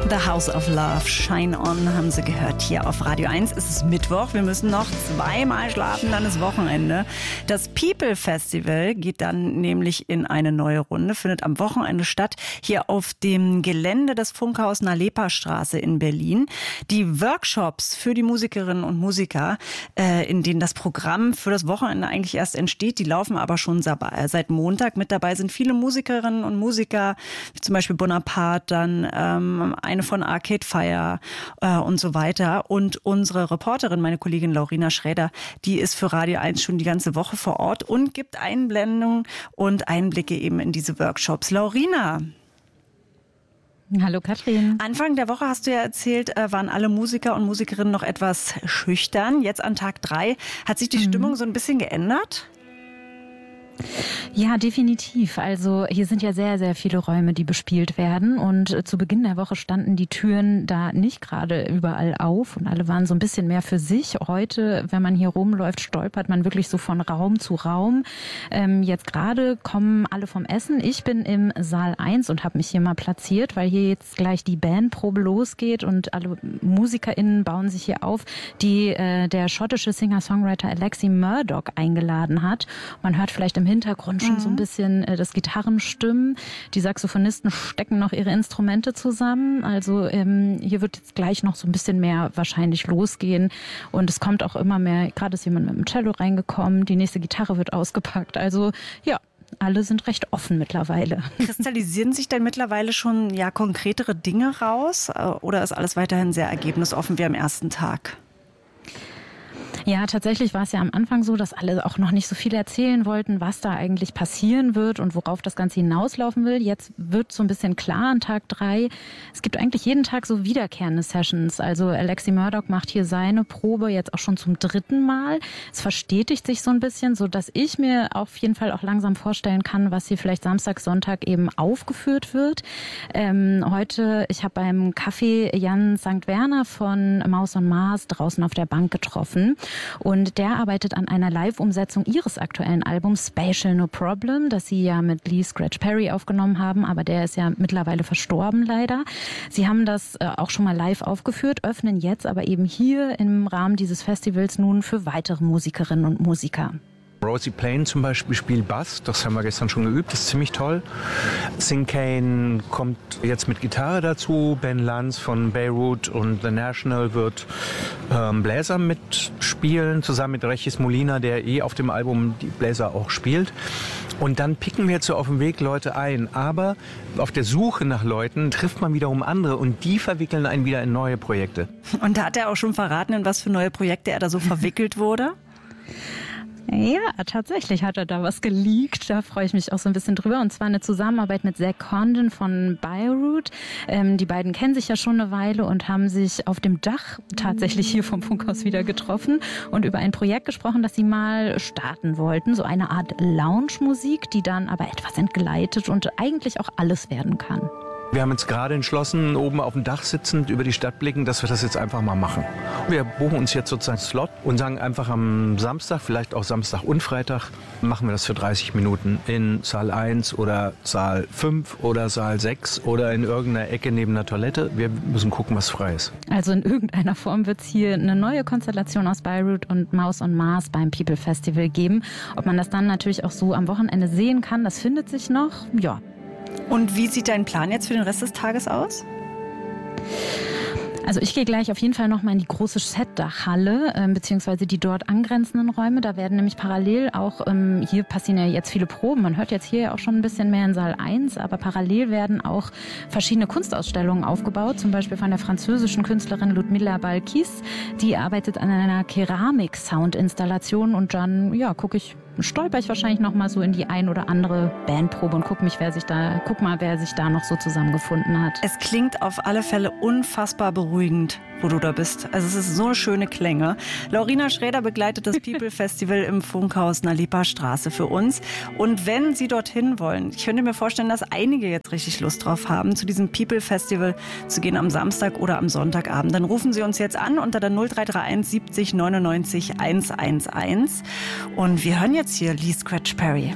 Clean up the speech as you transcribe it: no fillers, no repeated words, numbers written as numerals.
The House of Love, Shine On, haben Sie gehört hier auf Radio 1. Es ist Mittwoch, wir müssen noch zweimal schlafen, dann ist Wochenende. Das People Festival geht dann nämlich in eine neue Runde, findet am Wochenende statt, hier auf dem Gelände des Funkhaus Nalepa-Straße in Berlin. Die Workshops für die Musikerinnen und Musiker, in denen das Programm für das Wochenende eigentlich erst entsteht, die laufen aber schon seit Montag. Mit dabei sind viele Musikerinnen und Musiker, wie zum Beispiel Bonaparte, dann eine von Arcade Fire und so weiter. Und unsere Reporterin, meine Kollegin Laurina Schräder, die ist für Radio 1 schon die ganze Woche vor Ort und gibt Einblendungen und Einblicke eben in diese Workshops. Laurina. Hallo Katrin. Anfang der Woche hast du ja erzählt, waren alle Musiker und Musikerinnen noch etwas schüchtern. Jetzt an Tag 3 hat sich die Stimmung so ein bisschen geändert? Ja, definitiv. Also hier sind ja sehr, sehr viele Räume, die bespielt werden. Und zu Beginn der Woche standen die Türen da nicht gerade überall auf und alle waren so ein bisschen mehr für sich. Heute, wenn man hier rumläuft, stolpert man wirklich so von Raum zu Raum. Jetzt gerade kommen alle vom Essen. Ich bin im Saal 1 und habe mich hier mal platziert, weil hier jetzt gleich die Bandprobe losgeht und alle MusikerInnen bauen sich hier auf, die der schottische Singer-Songwriter Alexi Murdoch eingeladen hat. Man hört vielleicht im Hintergrund schon so ein bisschen das Gitarrenstimmen. Die Saxophonisten stecken noch ihre Instrumente zusammen. Also hier wird jetzt gleich noch so ein bisschen mehr wahrscheinlich losgehen. Und es kommt auch immer mehr, gerade ist jemand mit dem Cello reingekommen, die nächste Gitarre wird ausgepackt. Also ja, alle sind recht offen mittlerweile. Kristallisieren sich denn mittlerweile schon konkretere Dinge raus? Oder ist alles weiterhin sehr ergebnisoffen wie am ersten Tag? Ja, tatsächlich war es ja am Anfang so, dass alle auch noch nicht so viel erzählen wollten, was da eigentlich passieren wird und worauf das Ganze hinauslaufen will. Jetzt wird so ein bisschen klar an Tag 3. Es gibt eigentlich jeden Tag so wiederkehrende Sessions. Also Alexi Murdoch macht hier seine Probe jetzt auch schon zum 3. Mal. Es verstetigt sich so ein bisschen, so dass ich mir auf jeden Fall auch langsam vorstellen kann, was hier vielleicht Samstag, Sonntag eben aufgeführt wird. Heute, ich habe beim Café Jan St. Werner von Maus on Mars draußen auf der Bank getroffen. Und der arbeitet an einer Live-Umsetzung ihres aktuellen Albums Spatial No Problem, das sie ja mit Lee Scratch Perry aufgenommen haben, aber der ist ja mittlerweile verstorben leider. Sie haben das auch schon mal live aufgeführt, öffnen jetzt aber eben hier im Rahmen dieses Festivals nun für weitere Musikerinnen und Musiker. Rosie Plain zum Beispiel spielt Bass, das haben wir gestern schon geübt, das ist ziemlich toll. Sing Kane kommt jetzt mit Gitarre dazu, Ben Lanz von Beirut und The National wird Bläser mitspielen, zusammen mit Regis Molina, der auf dem Album die Bläser auch spielt. Und dann picken wir jetzt so auf dem Weg Leute ein, aber auf der Suche nach Leuten trifft man wiederum andere und die verwickeln einen wieder in neue Projekte. Und da hat er auch schon verraten, in was für neue Projekte er da so verwickelt wurde? Ja, tatsächlich hat er da was geleakt. Da freue ich mich auch so ein bisschen drüber. Und zwar eine Zusammenarbeit mit Zach Condon von Beirut. Die beiden kennen sich ja schon eine Weile und haben sich auf dem Dach tatsächlich hier vom Funkhaus wieder getroffen und über ein Projekt gesprochen, das sie mal starten wollten. So eine Art Lounge-Musik, die dann aber etwas entgleitet und eigentlich auch alles werden kann. Wir haben uns gerade entschlossen, oben auf dem Dach sitzend, über die Stadt blicken, dass wir das jetzt einfach mal machen. Wir buchen uns jetzt sozusagen einen Slot und sagen einfach am Samstag, vielleicht auch Samstag und Freitag, machen wir das für 30 Minuten in Saal 1 oder Saal 5 oder Saal 6 oder in irgendeiner Ecke neben einer Toilette. Wir müssen gucken, was frei ist. Also in irgendeiner Form wird es hier eine neue Konstellation aus Beirut und Maus on Mars beim People Festival geben. Ob man das dann natürlich auch so am Wochenende sehen kann, das findet sich noch, ja. Und wie sieht dein Plan jetzt für den Rest des Tages aus? Also ich gehe gleich auf jeden Fall nochmal in die große Setdachhalle, beziehungsweise die dort angrenzenden Räume. Da werden nämlich parallel auch, hier passieren ja jetzt viele Proben, man hört jetzt hier ja auch schon ein bisschen mehr in Saal 1, aber parallel werden auch verschiedene Kunstausstellungen aufgebaut, zum Beispiel von der französischen Künstlerin Ludmilla Balkis. Die arbeitet an einer Keramik-Sound-Installation und dann, ja, stolper ich wahrscheinlich noch mal so in die ein oder andere Bandprobe und guck mal, wer sich da noch so zusammengefunden hat. Es klingt auf alle Fälle unfassbar beruhigend, wo du da bist. Also es ist so schöne Klänge. Laurina Schräder begleitet das People Festival im Funkhaus Nalepa-Straße für uns. Und wenn Sie dorthin wollen, ich könnte mir vorstellen, dass einige jetzt richtig Lust drauf haben, zu diesem People Festival zu gehen am Samstag oder am Sonntagabend, dann rufen Sie uns jetzt an unter der 0331 70 99 111. Und wir hören jetzt hier Lee Scratch Perry.